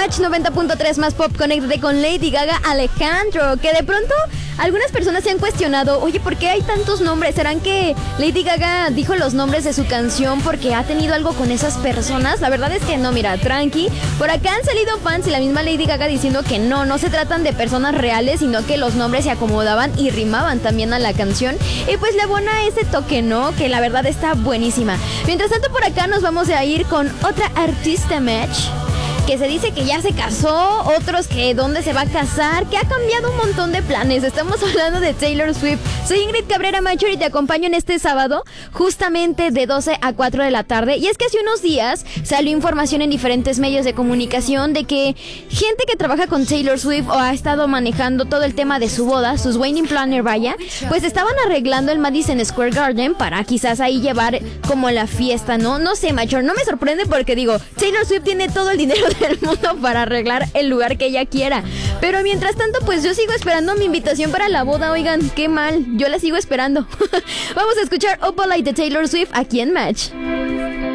Match 90.3 más pop, conéctate con Lady Gaga Alejandro, que de pronto algunas personas se han cuestionado, oye, ¿por qué hay tantos nombres? ¿Serán que Lady Gaga dijo los nombres de su canción porque ha tenido algo con esas personas? La verdad es que no, mira, tranqui. Por acá han salido fans y la misma Lady Gaga diciendo que no se tratan de personas reales, sino que los nombres se acomodaban y rimaban también a la canción. Y pues le abona ese toque, ¿no? Que la verdad está buenísima. Mientras tanto, por acá nos vamos a ir con otra artista match, que se dice que ya se casó, otros que dónde se va a casar, que ha cambiado un montón de planes. Estamos hablando de Taylor Swift. Soy Ingrid Cabrera Macho y te acompaño en este sábado, justamente de 12 a 4 de la tarde. Y es que hace unos días salió información en diferentes medios de comunicación de que gente que trabaja con Taylor Swift o ha estado manejando todo el tema de su boda, sus wedding planner, vaya, pues estaban arreglando el Madison Square Garden para quizás ahí llevar como la fiesta, ¿no? No sé, Macho, no me sorprende porque digo, Taylor Swift tiene todo el dinero del mundo para arreglar el lugar que ella quiera. Pero mientras tanto, pues yo sigo esperando mi invitación para la boda. Oigan, qué mal, yo la sigo esperando. Vamos a escuchar Opalite de Taylor Swift aquí en Match.